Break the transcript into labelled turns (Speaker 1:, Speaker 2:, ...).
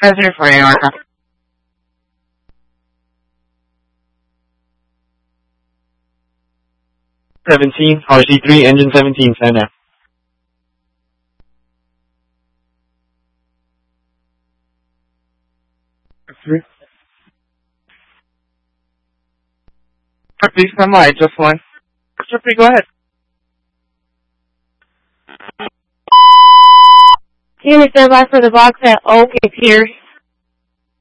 Speaker 1: President for AR. 17, RC3, engine 17, stand up. Three. Please stand by, just one. Jeffrey, go ahead.
Speaker 2: Unit stand by for the box at Oak and Pierce.